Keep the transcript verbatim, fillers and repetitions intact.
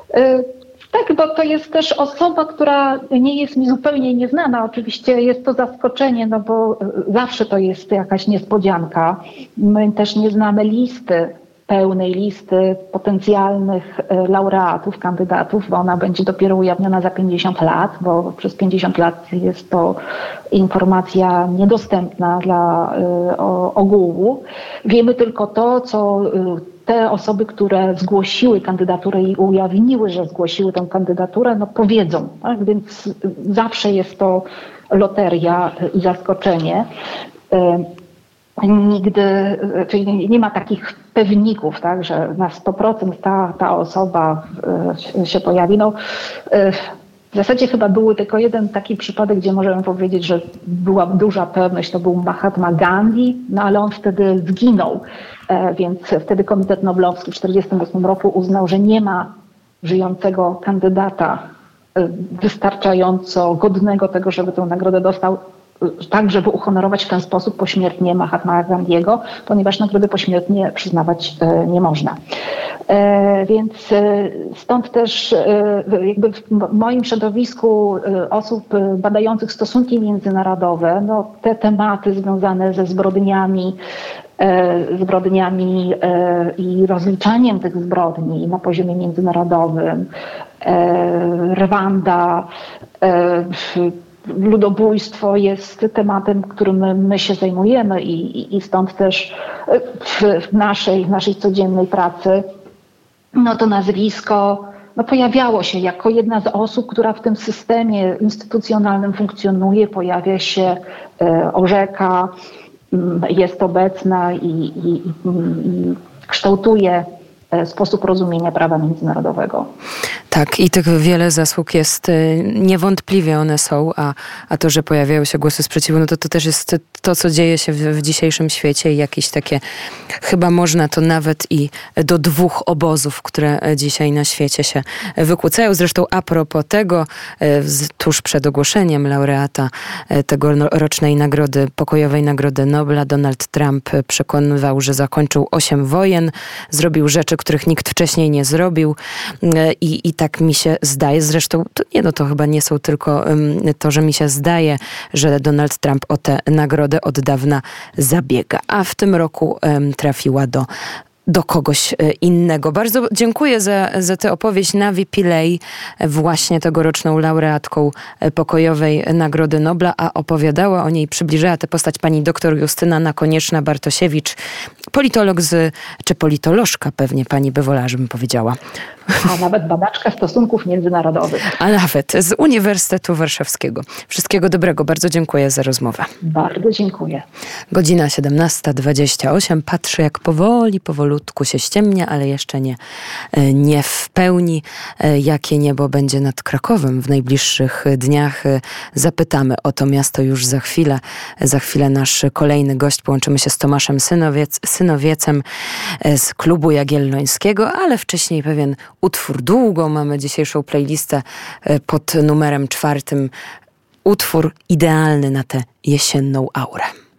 Tak, bo to jest też osoba, która nie jest mi zupełnie nieznana. Oczywiście jest to zaskoczenie, no bo zawsze to jest jakaś niespodzianka. My też nie znamy listy, pełnej listy potencjalnych laureatów, kandydatów, bo ona będzie dopiero ujawniona za pięćdziesiąt lat, bo przez pięćdziesiąt lat jest to informacja niedostępna dla ogółu. Wiemy tylko to, co te osoby, które zgłosiły kandydaturę i ujawniły, że zgłosiły tę kandydaturę, no powiedzą. Tak? Więc zawsze jest to loteria i zaskoczenie. Nigdy, czyli nie ma takich pewników, tak, że na sto procent ta, ta osoba się pojawi. No, w zasadzie chyba był tylko jeden taki przypadek, gdzie możemy powiedzieć, że była duża pewność, to był Mahatma Gandhi, no ale on wtedy zginął, więc wtedy Komitet Noblowski w tysiąc dziewięćset czterdziestym ósmym roku uznał, że nie ma żyjącego kandydata wystarczająco godnego tego, żeby tę nagrodę dostał, tak, żeby uhonorować w ten sposób pośmiertnie Mahatma Gandhiego, ponieważ nagrody pośmiertnie przyznawać nie można. Więc stąd też jakby w moim środowisku osób badających stosunki międzynarodowe, no te tematy związane ze zbrodniami, zbrodniami i rozliczaniem tych zbrodni na poziomie międzynarodowym, Rwanda, ludobójstwo jest tematem, którym my się zajmujemy i, i stąd też w naszej, w naszej codziennej pracy no to nazwisko no pojawiało się jako jedna z osób, która w tym systemie instytucjonalnym funkcjonuje, pojawia się, orzeka, jest obecna i, i, i kształtuje sposób rozumienia prawa międzynarodowego. Tak, i tych wiele zasług jest, niewątpliwie one są, a, a to, że pojawiają się głosy sprzeciwu, no to to też jest to, co dzieje się w, w dzisiejszym świecie i jakieś takie, chyba można to nawet i do dwóch obozów, które dzisiaj na świecie się wykłócają. Zresztą a propos tego, tuż przed ogłoszeniem laureata tegorocznej nagrody, pokojowej Nagrody Nobla, Donald Trump przekonywał, że zakończył osiem wojen, zrobił rzeczy, których nikt wcześniej nie zrobił i, i tak mi się zdaje. Zresztą to, nie, no to chyba nie są tylko um, to, że mi się zdaje, że Donald Trump o tę nagrodę od dawna zabiega, a w tym roku um, trafiła do do kogoś innego. Bardzo dziękuję za, za tę opowieść. Navi Pillay, właśnie tegoroczną laureatką pokojowej Nagrody Nobla, a opowiadała o niej, przybliżała tę postać pani doktor Justyna Nakonieczna-Bartosiewicz, politolog z, czy politolożka pewnie pani by wolała, żebym powiedziała. A nawet badaczka stosunków międzynarodowych. A nawet z Uniwersytetu Warszawskiego. Wszystkiego dobrego. Bardzo dziękuję za rozmowę. Bardzo dziękuję. Godzina siedemnasta dwadzieścia osiem. Patrzę, jak powoli, powolutku się ściemnia, ale jeszcze nie, nie w pełni. Jakie niebo będzie nad Krakowem w najbliższych dniach? Zapytamy o to miasto już za chwilę. Za chwilę nasz kolejny gość. Połączymy się z Tomaszem Synowiec, Synowiecem z Klubu Jagiellońskiego, ale wcześniej pewien utwór. Długo mamy dzisiejszą playlistę pod numerem czwartym. Utwór idealny na tę jesienną aurę.